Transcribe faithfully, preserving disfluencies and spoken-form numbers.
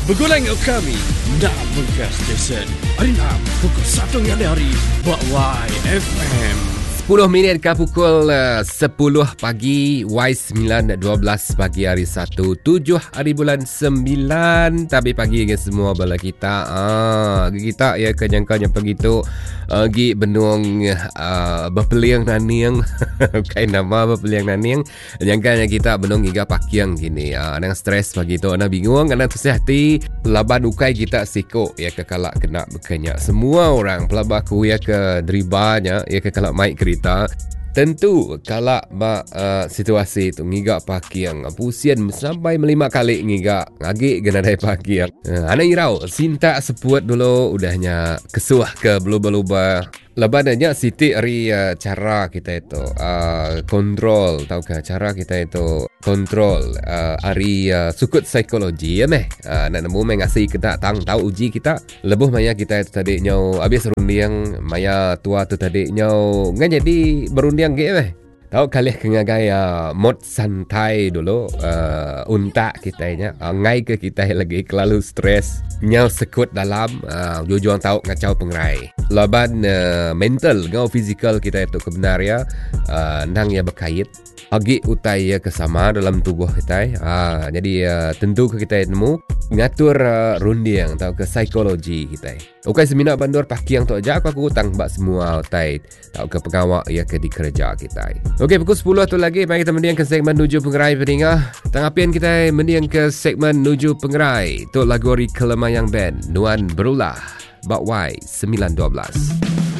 Berguleng kami nak bergas stesen. Hari enam pukul satu yang hari buat Y F M. sepuluh minit ke pukul uh, sepuluh pagi, Y sembilan dua belas pagi hari satu, tujuh hari bulan sembilan. Tapi pagi ke semua bala kita. Ah, kita ya kenyangkanya begitu. Uh, gi benung uh, berpeliang naniang. Kain nama berpeliang naniang. Nyangkanya kita benung giga pakiang gini. Ah, uh, nang stres begitu, ana bingung, ana hati laban ukai kita siko ya kekalak kena bekanya. Semua orang pelabaku ya ke deribanya ya kekalak maik kereta. Tentu kalau mak uh, situasi itu ngigak pakiang pusian sampai melima kali ngigak ngagi gena dai pakiang. Uh, ana irau sinta sepuat dulu udahnya kesuah ke beluba-luba. Lebananya Siti hari uh, cara kita itu uh, kontrol, tahu ke cara kita itu kontrol uh, hari uh, sukut psikologi ya meh. Uh, nak nemu meh ngasih kita tang tahu uji kita. Lebuh maya kita itu tadi nyau habis rundiang maya tua tu tadi nyau ngan jadi berundiang ge meh. Tahu kali kena gaya mod santai dulu uh, unta kitanya uh, ngai ke kita lagi kelalu stres nyau sekut dalam uh, jujur tahu ngacau pengrai laban uh, mental ngau fizikal kita itu kebenaria uh, nang ya berkait agi utai ya kesama dalam tubuh kita uh, jadi uh, tentu ke kita nemu ngatur uh, rundiang tahu ke psikologi kita. Oke semina bandor pakiang tu aja aku aku utang bak semua utai tahu ke pengawal ya ke di kerja kita. Okey, pukul sepuluh tu lagi mari kita mendiang ke segmen Nuju Pengerai pendengar. Tangapian kita mendiang ke segmen Nuju Pengerai. Tu lagu Ori Kelemayang Band Nuan Berulah Bak Y sembilan dua belas.